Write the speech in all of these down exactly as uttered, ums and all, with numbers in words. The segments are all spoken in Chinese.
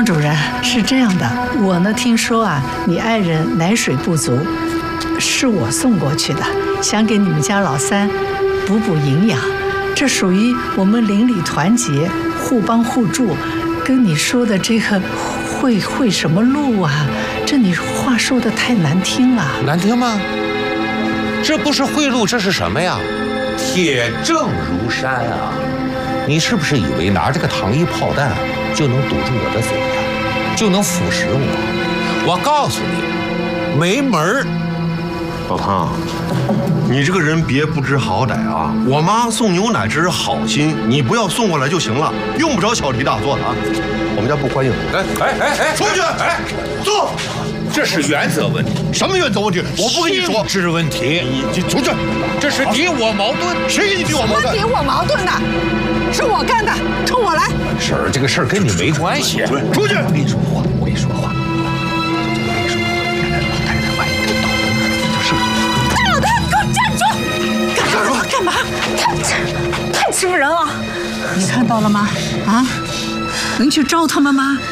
方主任，是这样的，我呢听说啊，你爱人奶水不足，是我送过去的，想给你们家老三补补营养。这属于我们邻里团结、互帮互助。跟你说的这个会会什么路啊？这你话说的太难听了。 难听吗？这不是贿赂，这是什么呀？铁证如山啊！你是不是以为拿这个糖衣炮弹就能堵住我的嘴呀、啊，就能腐蚀我？我告诉你，没门儿！ 老汤，你这个人别不知好歹啊！我妈送牛奶只是好心，你不要送过来就行了，用不着小题大做的啊！我们家不欢迎。 哎哎哎哎， 出去！ 哎， 走！ 这是原则问题。 什么原则问题？我不跟你说。 性质问题。 你出去！ 这是敌我矛盾。 谁给你敌我矛盾？ 敌我矛盾的，是我干的，冲我来！ 婶儿，这个事儿跟你没关系。 出去！ 我跟你说话，我跟你说话。我跟你说话，老太太万一跟倒了，你就设计。 大老太，给我站住！干嘛？干嘛？太太欺负人了！你看到了吗？啊，能去招他们吗？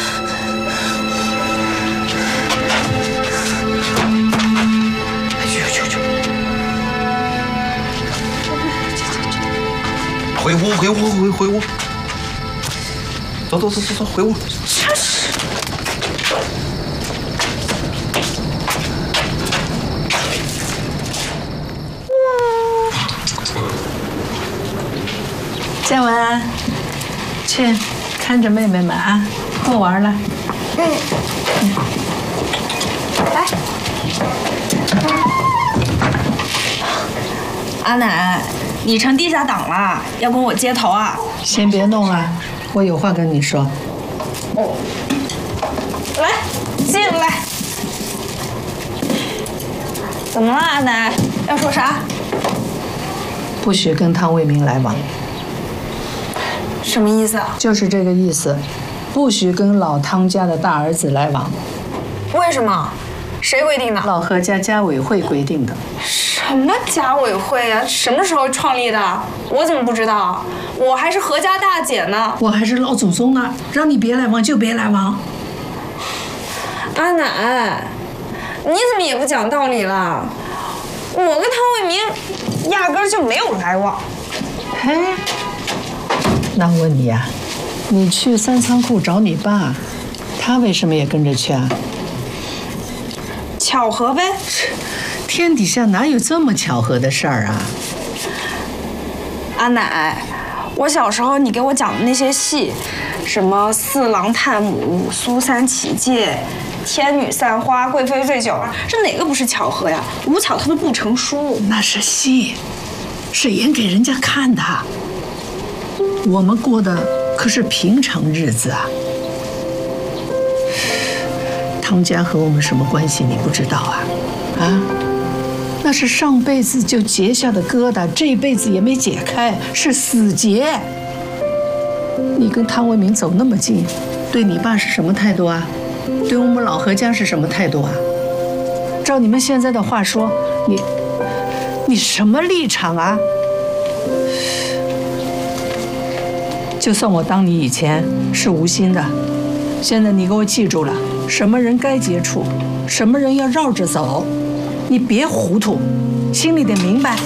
回屋，回屋，回回屋。走走走走走，回屋。 真是。建文，去看着妹妹们啊，过玩了。嗯。来。 阿奶。你成地下党了，要跟我接头啊？ 先别弄了，我有话跟你说。 哦，来，进来。怎么了，阿奶？要说啥？ 不许跟汤卫民来往。 什么意思啊？ 就是这个意思，不许跟老汤家的大儿子来往。 为什么？谁规定的？ 老何家家委会规定的。 什么家委会啊？什么时候创立的？我怎么不知道？我还是何家大姐呢。 我还是老祖宗呢，让你别来往就别来往。 阿奶，你怎么也不讲道理了？我跟汤卫民压根就没有来往。 嘿，那我问你呀、啊，你去三仓库找你爸，他为什么也跟着去啊？ 巧合呗。 天底下哪有这么巧合的事儿啊？ 阿奶，我小时候你给我讲的那些戏，什么四郎探母、苏三起解、天女散花、贵妃醉酒，这哪个不是巧合呀？无巧它都不成书。 那是戏，是演给人家看的。我们过的可是平常日子啊。汤家和我们什么关系？你不知道啊？啊？那是上辈子就结下的疙瘩，这辈子也没解开，是死结。你跟汤卫民走那么近，对你爸是什么态度啊？对我们老何家是什么态度啊？照你们现在的话说，你你什么立场啊？就算我当你以前是无心的，现在你给我记住了，什么人该接触，什么人要绕着走。你别糊涂，心里得明白。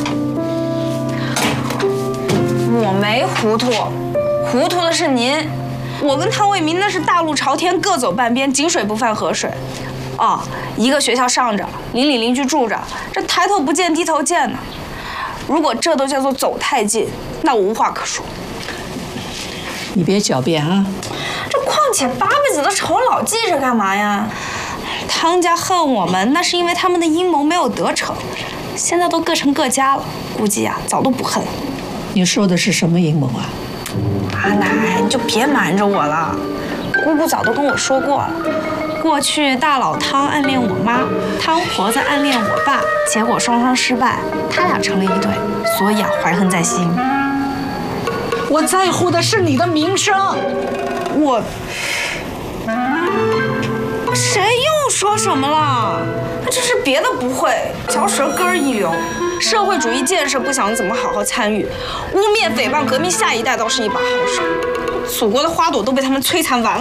我没糊涂，糊涂的是您。我跟汤卫民那是大路朝天，各走半边，井水不犯河水。哦，一个学校上着，邻里邻居住着，这抬头不见低头见呢。如果这都叫做走太近，那我无话可说。 你别狡辩啊！ 这况且八辈子的仇老记着干嘛呀？汤家恨我们，那是因为他们的阴谋没有得逞，现在都各成各家了，估计啊早都不恨。 你说的是什么阴谋啊？ 阿奶，你就别瞒着我了，姑姑早都跟我说过了。过去大老汤暗恋我妈，汤婆子暗恋我爸，结果双双失败，他俩成了一对，所以啊怀恨在心。 我在乎的是你的名声。 我。谁又说什么了？这是别的不会，嚼舌根一流。社会主义建设不想怎么好好参与，污蔑诽谤革命下一代倒是一把好手。祖国的花朵都被他们摧残完了。